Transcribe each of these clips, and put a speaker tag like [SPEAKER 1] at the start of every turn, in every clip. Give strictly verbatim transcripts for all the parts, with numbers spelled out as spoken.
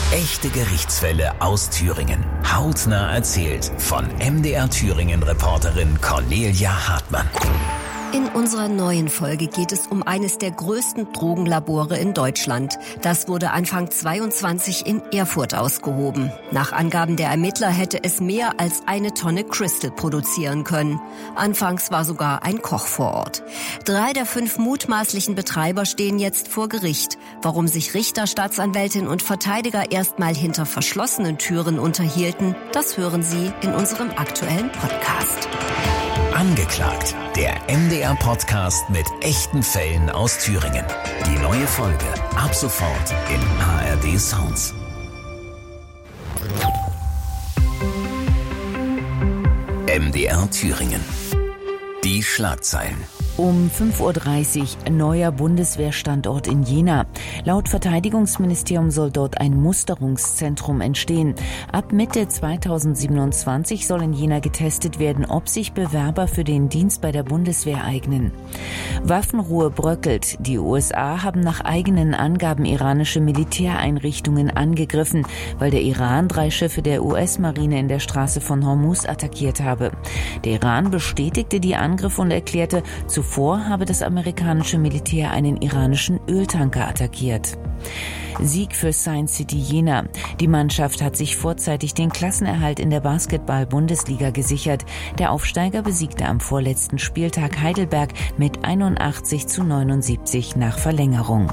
[SPEAKER 1] Echte Gerichtsfälle aus Thüringen. Hautnah erzählt von M D R Thüringen-Reporterin Cornelia Hartmann.
[SPEAKER 2] In unserer neuen Folge geht es um eines der größten Drogenlabore in Deutschland. Das wurde Anfang zweiundzwanzig in Erfurt ausgehoben. Nach Angaben der Ermittler hätte es mehr als eine Tonne Crystal produzieren können. Anfangs war sogar ein Koch vor Ort. Drei der fünf mutmaßlichen Betreiber stehen jetzt vor Gericht. Warum sich Richter, Staatsanwältin und Verteidiger erstmal hinter verschlossenen Türen unterhielten, das hören Sie in unserem aktuellen Podcast.
[SPEAKER 1] Angeklagt, der M D R-Podcast mit echten Fällen aus Thüringen. Die neue Folge ab sofort in A R D Sounds. M D R Thüringen. Die Schlagzeilen.
[SPEAKER 3] Um fünf Uhr dreißig, neuer Bundeswehrstandort in Jena. Laut Verteidigungsministerium soll dort ein Musterungszentrum entstehen. Ab Mitte zweitausendsiebenundzwanzig soll in Jena getestet werden, ob sich Bewerber für den Dienst bei der Bundeswehr eignen. Waffenruhe bröckelt. Die U S A haben nach eigenen Angaben iranische Militäreinrichtungen angegriffen, weil der Iran drei Schiffe der U S-Marine in der Straße von Hormuz attackiert habe. Der Iran bestätigte die Angriffe und erklärte, zuvor habe das amerikanische Militär einen iranischen Öltanker attackiert. Sieg für Science City Jena. Die Mannschaft hat sich vorzeitig den Klassenerhalt in der Basketball-Bundesliga gesichert. Der Aufsteiger besiegte am vorletzten Spieltag Heidelberg mit einundachtzig zu neunundsiebzig nach Verlängerung.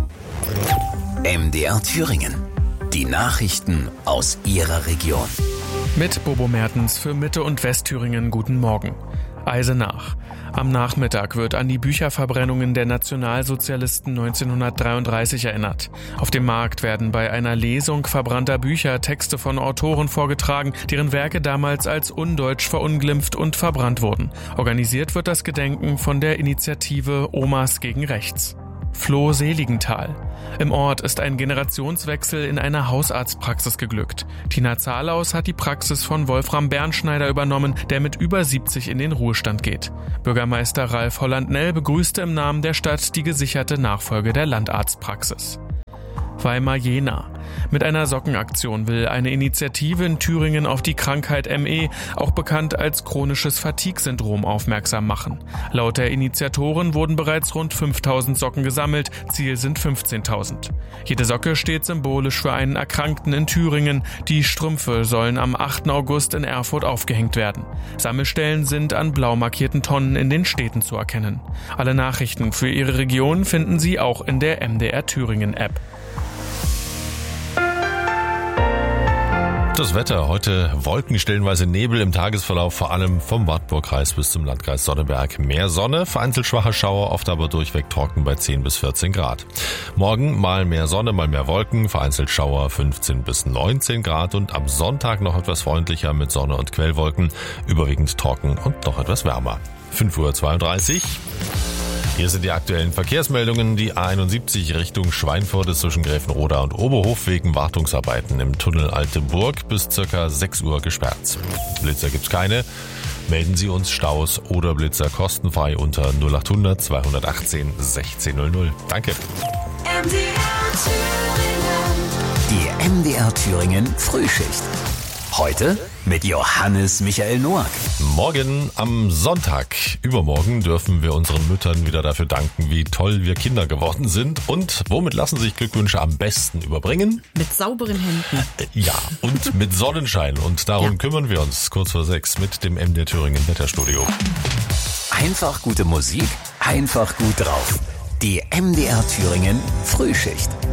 [SPEAKER 1] M D R Thüringen. Die Nachrichten aus Ihrer Region.
[SPEAKER 4] Mit Bobo Mertens für Mitte- und Westthüringen guten Morgen. Eisenach. Am Nachmittag wird an die Bücherverbrennungen der Nationalsozialisten neunzehnhundertdreiunddreißig erinnert. Auf dem Markt werden bei einer Lesung verbrannter Bücher Texte von Autoren vorgetragen, deren Werke damals als undeutsch verunglimpft und verbrannt wurden. Organisiert wird das Gedenken von der Initiative Omas gegen Rechts. Floh-Seligenthal. Im Ort ist ein Generationswechsel in einer Hausarztpraxis geglückt. Tina Zahlaus hat die Praxis von Wolfram Bernschneider übernommen, der mit über siebzig in den Ruhestand geht. Bürgermeister Ralf Holland-Nell begrüßte im Namen der Stadt die gesicherte Nachfolge der Landarztpraxis. Weimar-Jena. Mit einer Sockenaktion will eine Initiative in Thüringen auf die Krankheit M E, auch bekannt als chronisches Fatigue-Syndrom, aufmerksam machen. Laut der Initiatoren wurden bereits rund fünftausend Socken gesammelt, Ziel sind fünfzehntausend. Jede Socke steht symbolisch für einen Erkrankten in Thüringen. Die Strümpfe sollen am achten August in Erfurt aufgehängt werden. Sammelstellen sind an blau markierten Tonnen in den Städten zu erkennen. Alle Nachrichten für Ihre Region finden Sie auch in der M D R Thüringen App.
[SPEAKER 5] Das Wetter. Heute Wolken, stellenweise Nebel im Tagesverlauf, vor allem vom Wartburgkreis bis zum Landkreis Sonneberg. Mehr Sonne, vereinzelt schwache Schauer, oft aber durchweg trocken bei zehn bis vierzehn Grad. Morgen mal mehr Sonne, mal mehr Wolken, vereinzelt Schauer fünfzehn bis neunzehn Grad und am Sonntag noch etwas freundlicher mit Sonne und Quellwolken, überwiegend trocken und noch etwas wärmer. fünf Uhr zweiunddreißig. Hier sind die aktuellen Verkehrsmeldungen. Die A einundsiebzig Richtung Schweinfurt ist zwischen Gräfenroda und Oberhof wegen Wartungsarbeiten im Tunnel Alte Burg bis ca. sechs Uhr gesperrt. Blitzer gibt's keine. Melden Sie uns Staus oder Blitzer kostenfrei unter null achthundert zweihundertachtzehn sechzehn null null. Danke.
[SPEAKER 1] M D R Thüringen. Die M D R Thüringen Frühschicht. Heute mit Johannes Michael Noack.
[SPEAKER 5] Morgen am Sonntag. Übermorgen dürfen wir unseren Müttern wieder dafür danken, wie toll wir Kinder geworden sind. Und womit lassen sich Glückwünsche am besten überbringen?
[SPEAKER 6] Mit sauberen Händen.
[SPEAKER 5] Ja, und mit Sonnenschein. Und darum ja. kümmern wir uns kurz vor sechs mit dem M D R Thüringen Wetterstudio.
[SPEAKER 1] Einfach gute Musik, einfach gut drauf. Die M D R Thüringen Frühschicht.